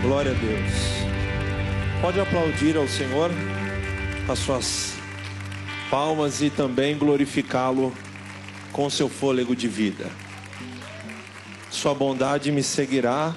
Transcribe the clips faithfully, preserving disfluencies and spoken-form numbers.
Glória a Deus. Pode aplaudir ao Senhor com as suas palmas e também glorificá-lo com seu fôlego de vida. Sua bondade me seguirá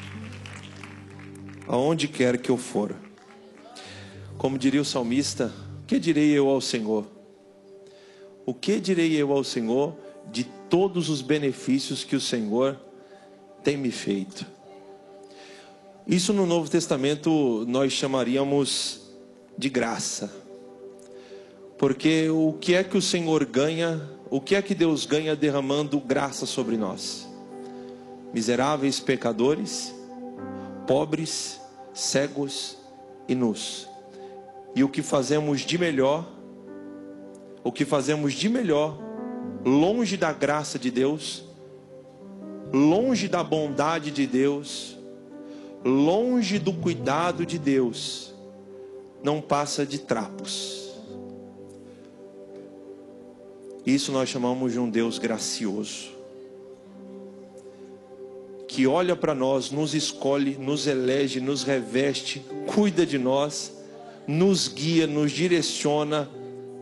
aonde quer que eu for. Como diria o salmista, o que direi eu ao Senhor? O que direi eu ao Senhor de todos os benefícios que o Senhor tem me feito? Isso no Novo Testamento nós chamaríamos de graça. Porque o que é que o Senhor ganha, o que é que Deus ganha derramando graça sobre nós? Miseráveis pecadores, pobres, cegos e nus. E o que fazemos de melhor, o que fazemos de melhor, longe da graça de Deus, longe da bondade de Deus, longe do cuidado de Deus, não passa de trapos. Isso nós chamamos de um Deus gracioso, que olha para nós, nos escolhe, nos elege, nos reveste, cuida de nós, nos guia, nos direciona,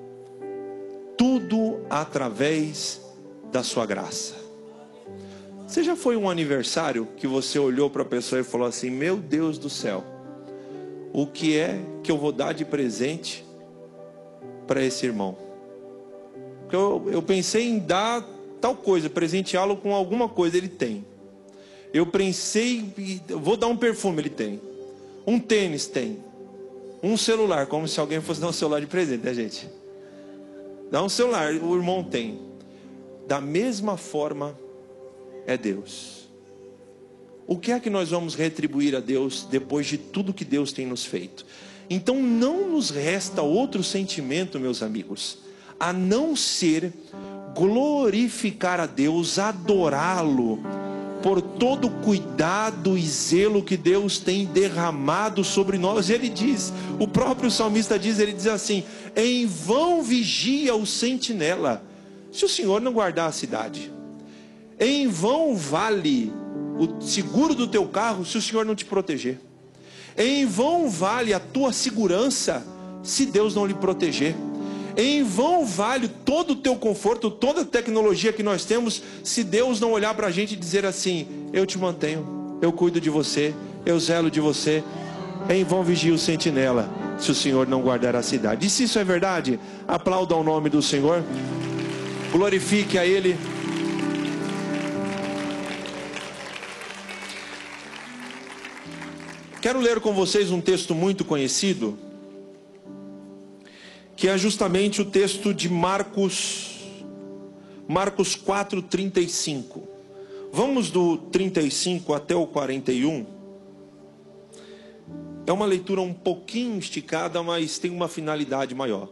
tudo através da sua graça. Você já foi um aniversário que você olhou para a pessoa e falou assim: meu Deus do céu, o que é que eu vou dar de presente para esse irmão? Porque eu, eu pensei em dar tal coisa, presenteá-lo com alguma coisa, ele tem. Eu pensei, vou dar um perfume, ele tem. Um tênis, tem. Um celular, como se alguém fosse dar um celular de presente, né, gente? Dá um celular, o irmão tem. Da mesma forma é Deus. O que é que nós vamos retribuir a Deus depois de tudo que Deus tem nos feito? Então não nos resta outro sentimento, meus amigos, a não ser glorificar a Deus, adorá-lo por todo o cuidado e zelo que Deus tem derramado sobre nós. Ele diz, o próprio salmista diz, ele diz assim: em vão vigia o sentinela, se o Senhor não guardar a cidade. Em vão vale o seguro do teu carro, se o Senhor não te proteger. Em vão vale a tua segurança, se Deus não lhe proteger. Em vão vale todo o teu conforto, toda a tecnologia que nós temos, se Deus não olhar para a gente e dizer assim: eu te mantenho, eu cuido de você, eu zelo de você. Em vão vigia o sentinela, se o Senhor não guardar a cidade. E se isso é verdade, aplauda o nome do Senhor, glorifique a Ele. Quero ler com vocês um texto muito conhecido, que é justamente o texto de Marcos, Marcos quatro, trinta e cinco. Vamos do trinta e cinco até o quarenta e um. É uma leitura um pouquinho esticada, mas tem uma finalidade maior.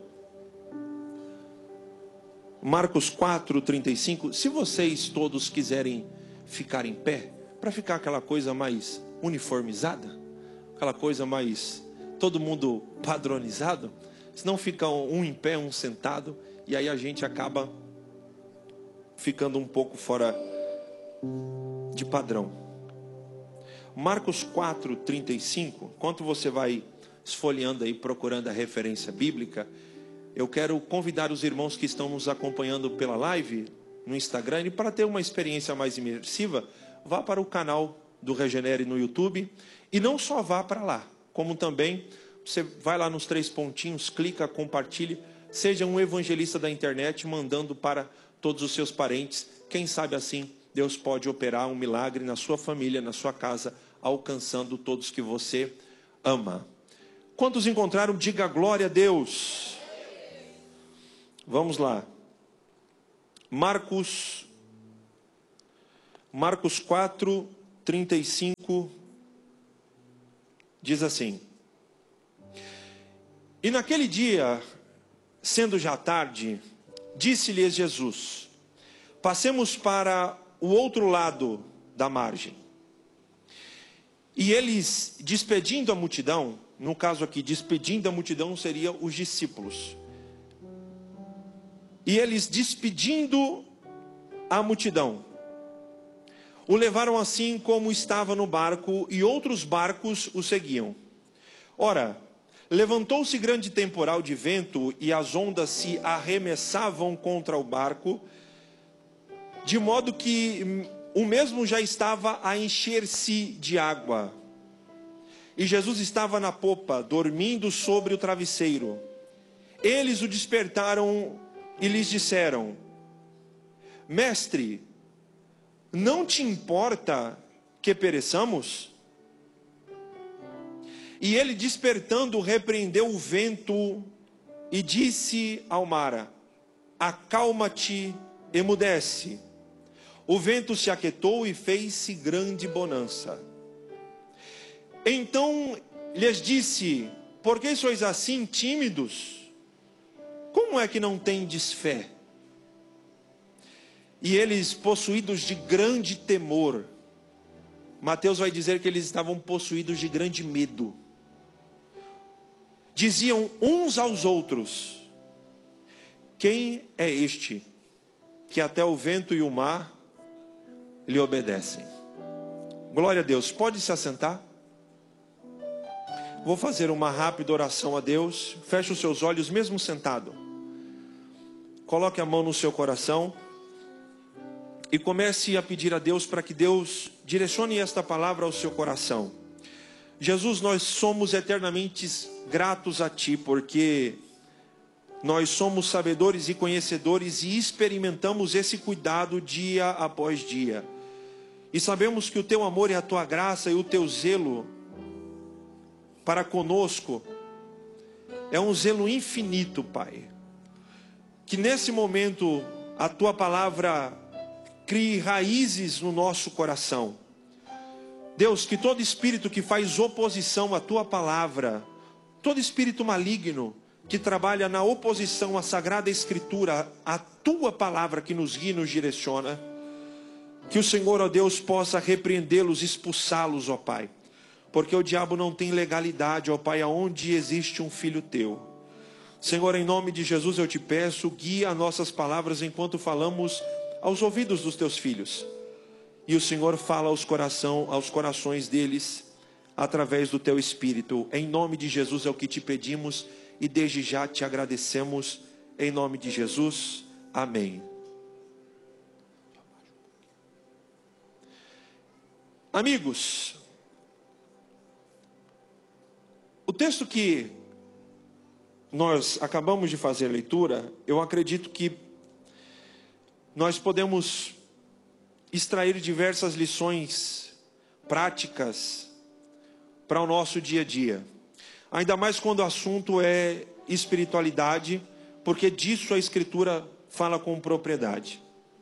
Marcos quatro, trinta e cinco. Se vocês todos quiserem ficar em pé, para ficar aquela coisa mais uniformizada, aquela coisa mais, todo mundo padronizado, senão fica um em pé, um sentado, e aí a gente acaba ficando um pouco fora de padrão. Marcos quatro, trinta e cinco, enquanto você vai esfolheando aí, procurando a referência bíblica, eu quero convidar os irmãos que estão nos acompanhando pela live, no Instagram, e para ter uma experiência mais imersiva, vá para o canal do Regenere no YouTube, e não só vá para lá, como também você vai lá nos três pontinhos, clica, compartilhe, seja um evangelista da internet, mandando para todos os seus parentes. Quem sabe assim, Deus pode operar um milagre na sua família, na sua casa, alcançando todos que você ama. Quantos encontraram? Diga glória a Deus. Vamos lá. Marcos, Marcos quatro, trinta e cinco, diz assim: e naquele dia, sendo já tarde, disse-lhes Jesus: passemos para o outro lado da margem. E eles, despedindo a multidão, no caso aqui, despedindo a multidão seria os discípulos. E eles, despedindo a multidão, o levaram assim como estava no barco, e outros barcos o seguiam. Ora, levantou-se grande temporal de vento, e as ondas se arremessavam contra o barco, de modo que o mesmo já estava a encher-se de água. E Jesus estava na popa, dormindo sobre o travesseiro. Eles o despertaram e lhes disseram: Mestre, não te importa que pereçamos? E ele, despertando, repreendeu o vento e disse ao mar: Acalma-te, emudece. O vento se aquietou e fez-se grande bonança. Então lhes disse: Por que sois assim tímidos? Como é que não tendes fé? E eles, possuídos de grande temor, Mateus vai dizer que eles estavam possuídos de grande medo, diziam uns aos outros: Quem é este, que até o vento e o mar lhe obedecem? Glória a Deus. Pode se assentar? Vou fazer uma rápida oração a Deus. Feche os seus olhos, mesmo sentado. Coloque a mão no seu coração e comece a pedir a Deus para que Deus direcione esta palavra ao seu coração. Jesus, nós somos eternamente gratos a Ti, porque nós somos sabedores e conhecedores e experimentamos esse cuidado dia após dia. E sabemos que o Teu amor e a Tua graça e o Teu zelo para conosco é um zelo infinito, Pai. Que nesse momento a Tua palavra crie raízes no nosso coração. Deus, que todo espírito que faz oposição à Tua palavra, todo espírito maligno que trabalha na oposição à Sagrada Escritura, à Tua palavra que nos guia e nos direciona, que o Senhor, ó Deus, possa repreendê-los, expulsá-los, ó Pai. Porque o diabo não tem legalidade, ó Pai, aonde existe um filho Teu. Senhor, em nome de Jesus eu Te peço, guia nossas palavras enquanto falamos aos ouvidos dos Teus filhos. E o Senhor fala aos, coração, aos corações deles, através do Teu Espírito. Em nome de Jesus é o que Te pedimos e desde já Te agradecemos. Em nome de Jesus, amém. Amigos, o texto que nós acabamos de fazer a leitura, eu acredito que nós podemos extrair diversas lições práticas para o nosso dia a dia. Ainda mais quando o assunto é espiritualidade, porque disso a Escritura fala com propriedade.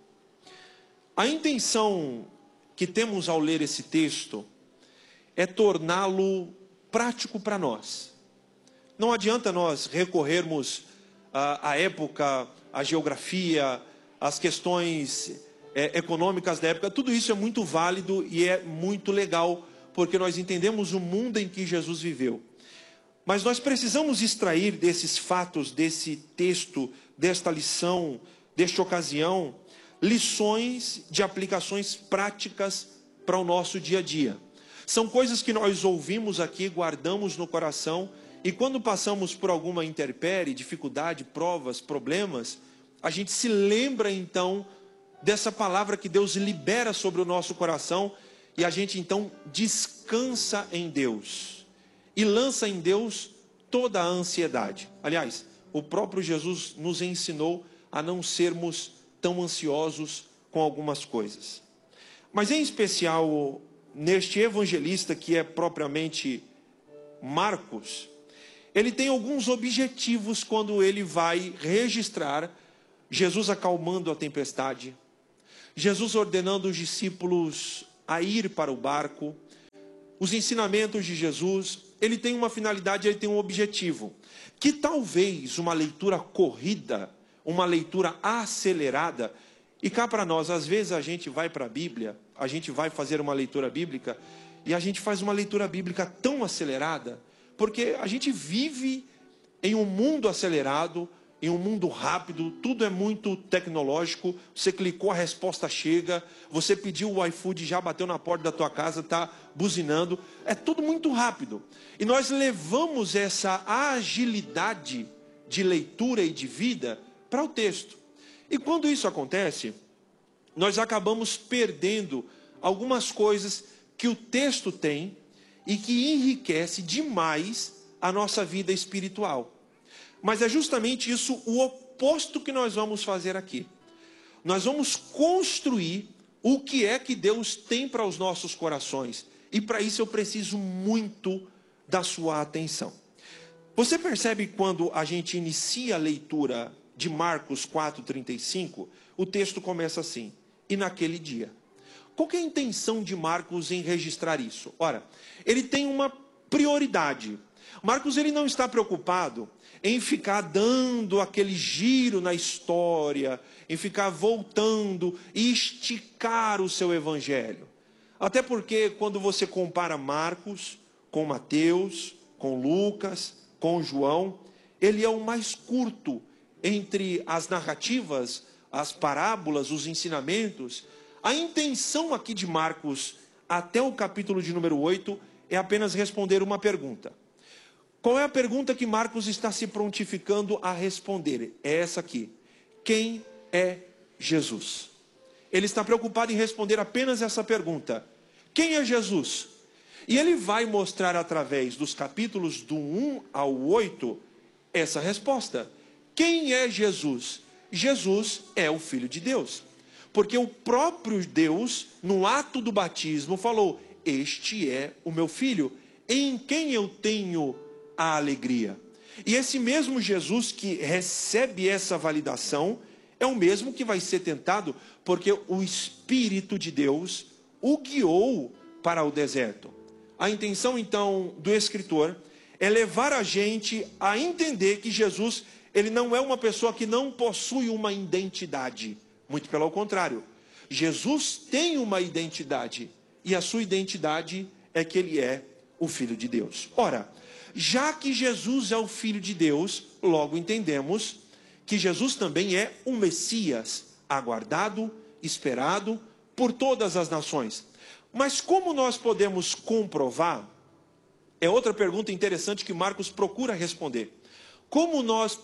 A intenção que temos ao ler esse texto é torná-lo prático para nós. Não adianta nós recorrermos à, à época, à geografia, às questões é, econômicas da época. Tudo isso é muito válido e é muito legal, porque nós entendemos o mundo em que Jesus viveu. Mas nós precisamos extrair desses fatos, desse texto, desta lição, desta ocasião, lições de aplicações práticas para o nosso dia a dia. São coisas que nós ouvimos aqui, guardamos no coração, e quando passamos por alguma intempérie, dificuldade, provas, problemas, a gente se lembra então dessa palavra que Deus libera sobre o nosso coração, e a gente então descansa em Deus e lança em Deus toda a ansiedade. Aliás, o próprio Jesus nos ensinou a não sermos tão ansiosos com algumas coisas. Mas em especial neste evangelista que é propriamente Marcos, ele tem alguns objetivos quando ele vai registrar Jesus acalmando a tempestade, Jesus ordenando os discípulos a ir para o barco, os ensinamentos de Jesus. Ele tem uma finalidade, ele tem um objetivo, que talvez uma leitura corrida, uma leitura acelerada, e cá para nós, às vezes a gente vai para a Bíblia, a gente vai fazer uma leitura bíblica, e a gente faz uma leitura bíblica tão acelerada, porque a gente vive em um mundo acelerado, em um mundo rápido, tudo é muito tecnológico. Você clicou, a resposta chega. Você pediu o iFood, já bateu na porta da tua casa, está buzinando. É tudo muito rápido. E nós levamos essa agilidade de leitura e de vida para o texto. E quando isso acontece, nós acabamos perdendo algumas coisas que o texto tem e que enriquece demais a nossa vida espiritual. Mas é justamente isso o oposto que nós vamos fazer aqui. Nós vamos construir o que é que Deus tem para os nossos corações. E para isso eu preciso muito da sua atenção. Você percebe quando a gente inicia a leitura de Marcos quatro, trinta e cinco, o texto começa assim: e naquele dia. Qual que é a intenção de Marcos em registrar isso? Ora, ele tem uma prioridade. Marcos ele não está preocupado em ficar dando aquele giro na história, em ficar voltando e esticar o seu evangelho. Até porque quando você compara Marcos com Mateus, com Lucas, com João, ele é o mais curto entre as narrativas, as parábolas, os ensinamentos. A intenção aqui de Marcos, até o capítulo de número oito, é apenas responder uma pergunta. Qual é a pergunta que Marcos está se prontificando a responder? É essa aqui: quem é Jesus? Ele está preocupado em responder apenas essa pergunta: quem é Jesus? E ele vai mostrar através dos capítulos do um ao oito essa resposta. Quem é Jesus? Jesus é o Filho de Deus. Porque o próprio Deus, no ato do batismo, falou: este é o meu Filho, em quem eu tenho a alegria. E esse mesmo Jesus que recebe essa validação é o mesmo que vai ser tentado, porque o Espírito de Deus o guiou para o deserto. A intenção então do escritor é levar a gente a entender que Jesus, ele não é uma pessoa que não possui uma identidade. Muito pelo contrário, Jesus tem uma identidade, e a sua identidade é que ele é o Filho de Deus. Ora, já que Jesus é o Filho de Deus, logo entendemos que Jesus também é o Messias, aguardado, esperado por todas as nações. Mas como nós podemos comprovar? É outra pergunta interessante que Marcos procura responder. Como nós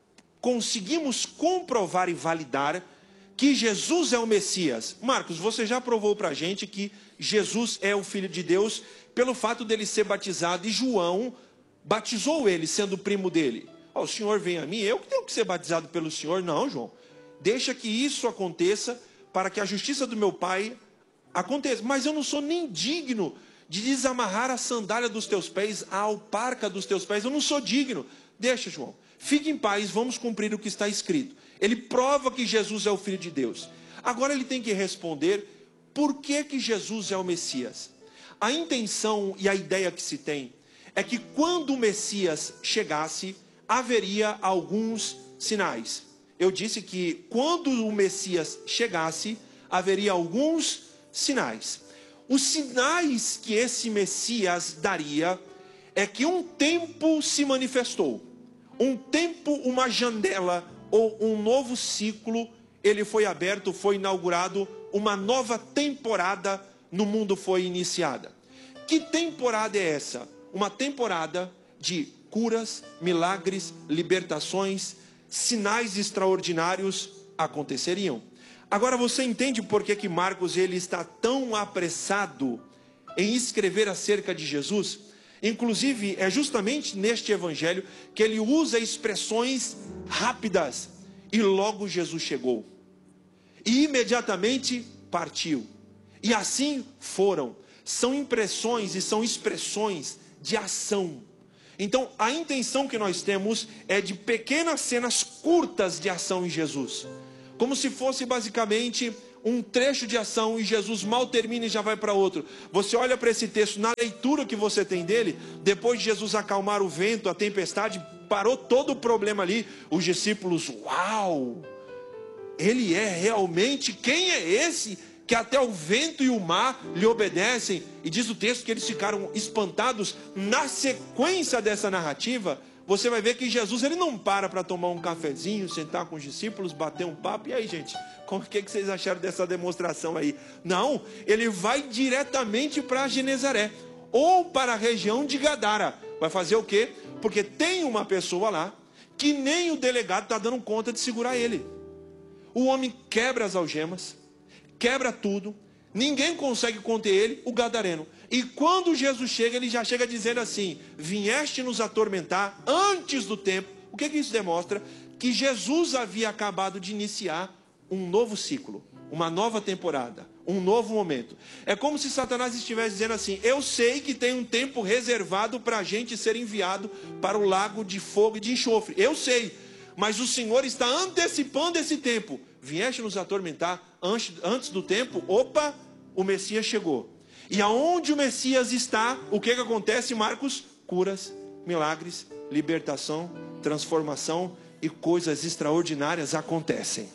conseguimos comprovar e validar que Jesus é o Messias? Marcos, você já provou para a gente que Jesus é o Filho de Deus pelo fato dele ser batizado, e João batizou ele, sendo primo dele. Oh, o Senhor vem a mim, eu que tenho que ser batizado pelo Senhor? Não, João. Deixa que isso aconteça para que a justiça do meu Pai aconteça. Mas eu não sou nem digno de desamarrar a sandália dos teus pés, a alparca dos teus pés. Eu não sou digno. Deixa, João. Fique em paz, vamos cumprir o que está escrito. Ele prova que Jesus é o Filho de Deus. Agora ele tem que responder por que que Jesus é o Messias. A intenção e a ideia que se tem é que quando o Messias chegasse, haveria alguns sinais. Eu disse que quando o Messias chegasse, haveria alguns sinais. Os sinais que esse Messias daria é que um tempo se manifestou. Um tempo, uma janela ou um novo ciclo, ele foi aberto, foi inaugurado, uma nova temporada no mundo foi iniciada. Que temporada é essa? Uma temporada de curas, milagres, libertações, sinais extraordinários aconteceriam. Agora você entende por que que Marcos ele está tão apressado em escrever acerca de Jesus? Inclusive é justamente neste evangelho que ele usa expressões rápidas. E logo Jesus chegou. E imediatamente partiu. E assim foram. São impressões e são expressões de ação. Então a intenção que nós temos é de pequenas cenas curtas de ação em Jesus. Como se fosse basicamente um trecho de ação e Jesus mal termina e já vai para outro. Você olha para esse texto, na leitura que você tem dele, depois de Jesus acalmar o vento, a tempestade, parou todo o problema ali. Os discípulos, uau! Ele é realmente, quem é esse que até o vento e o mar lhe obedecem? E diz o texto que eles ficaram espantados. Na sequência dessa narrativa, você vai ver que Jesus ele não para para tomar um cafezinho, sentar com os discípulos, bater um papo. E aí, gente, como que, que vocês acharam dessa demonstração aí? Não, ele vai diretamente para Genezaré, ou para a região de Gadara. Vai fazer o quê? Porque tem uma pessoa lá, que nem o delegado está dando conta de segurar ele. O homem quebra as algemas, quebra tudo, ninguém consegue conter ele, o gadareno. E quando Jesus chega, ele já chega dizendo assim: vieste nos atormentar antes do tempo. O que que isso demonstra? Que Jesus havia acabado de iniciar um novo ciclo, uma nova temporada, um novo momento. É como se Satanás estivesse dizendo assim: eu sei que tem um tempo reservado para a gente ser enviado para o lago de fogo e de enxofre. Eu sei, mas o Senhor está antecipando esse tempo. Vieste nos atormentar antes, antes do tempo. Opa, o Messias chegou. E aonde o Messias está, o que que acontece, Marcos? Curas, milagres, libertação, transformação e coisas extraordinárias acontecem.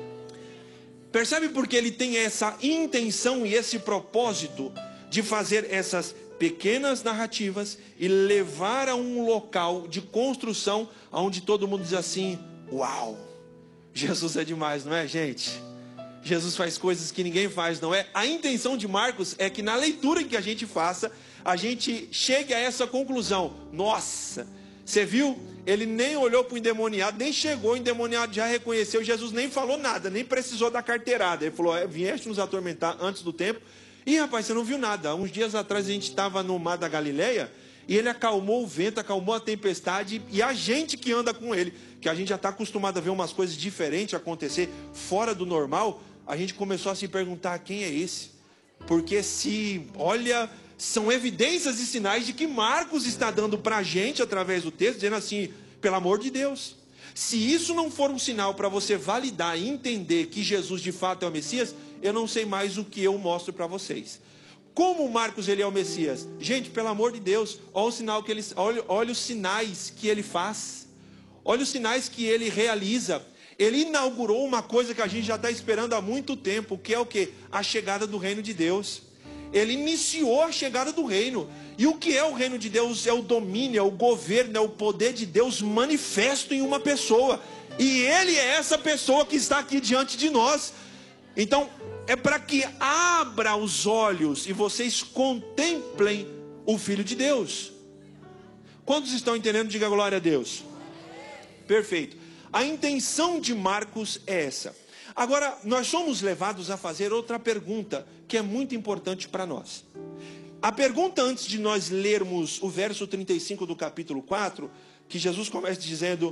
Percebe porque ele tem essa intenção e esse propósito de fazer essas pequenas narrativas e levar a um local de construção onde todo mundo diz assim: uau, Jesus é demais, não é, gente? Jesus faz coisas que ninguém faz, não é? A intenção de Marcos é que na leitura que a gente faça, a gente chegue a essa conclusão: nossa, você viu? Ele nem olhou para o endemoniado, nem chegou, o endemoniado já reconheceu, Jesus nem falou nada, nem precisou da carteirada. Ele falou: vieste nos atormentar antes do tempo. E rapaz, você não viu nada. Uns dias atrás a gente estava no mar da Galileia, e ele acalmou o vento, acalmou a tempestade, e a gente que anda com ele, que a gente já está acostumado a ver umas coisas diferentes acontecer fora do normal, a gente começou a se perguntar: quem é esse? Porque se, olha, são evidências e sinais de que Marcos está dando para a gente, através do texto, dizendo assim: pelo amor de Deus, se isso não for um sinal para você validar e entender que Jesus de fato é o Messias, eu não sei mais o que eu mostro para vocês. Como Marcos ele é o Messias? Gente, pelo amor de Deus, olha o sinal que ele, olha, olha os sinais que ele faz, olha os sinais que ele realiza. Ele inaugurou uma coisa que a gente já está esperando há muito tempo, que é o quê? A chegada do reino de Deus. Ele iniciou a chegada do reino. E o que é o reino de Deus? É o domínio, é o governo, é o poder de Deus manifesto em uma pessoa. E ele é essa pessoa que está aqui diante de nós. Então, é para que abra os olhos e vocês contemplem o Filho de Deus. Quantos estão entendendo? Diga glória a Deus. Perfeito. A intenção de Marcos é essa. Agora, nós somos levados a fazer outra pergunta, que é muito importante para nós. A pergunta, antes de nós lermos o verso trinta e cinco do capítulo quatro, que Jesus começa dizendo: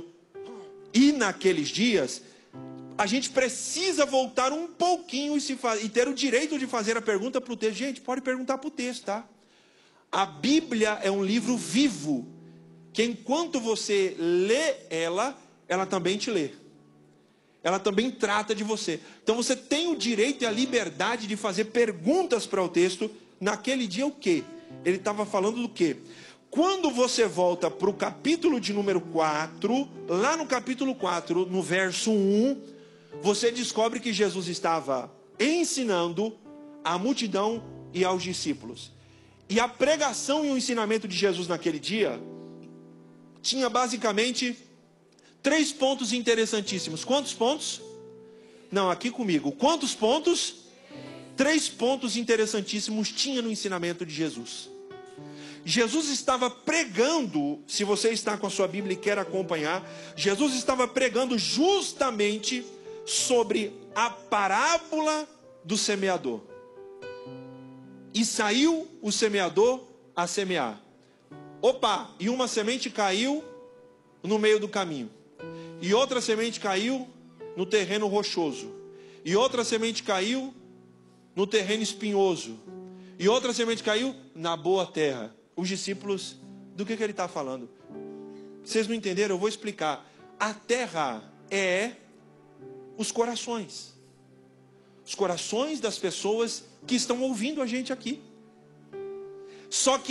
e naqueles dias, a gente precisa voltar um pouquinho e, se fa- e ter o direito de fazer a pergunta para o texto. Gente, pode perguntar para o texto, tá? A Bíblia é um livro vivo, que enquanto você lê ela, ela também te lê. Ela também trata de você. Então você tem o direito e a liberdade de fazer perguntas para o texto. Naquele dia o quê? Ele estava falando do quê? Quando você volta para o capítulo de número quatro, lá no capítulo quatro, no verso um, você descobre que Jesus estava ensinando a multidão e aos discípulos. E a pregação e o ensinamento de Jesus naquele dia tinha basicamente três pontos interessantíssimos. Quantos pontos? Não, aqui comigo. Quantos pontos? Três pontos interessantíssimos tinha no ensinamento de Jesus. Jesus estava pregando, se você está com a sua Bíblia e quer acompanhar, Jesus estava pregando justamente sobre a parábola do semeador. E saiu o semeador a semear. Opa, e uma semente caiu no meio do caminho. E outra semente caiu no terreno rochoso. E outra semente caiu no terreno espinhoso. E outra semente caiu na boa terra. Os discípulos, do que, que ele está falando? Vocês não entenderam? Eu vou explicar. A terra é os corações. Os corações das pessoas que estão ouvindo a gente aqui. Só que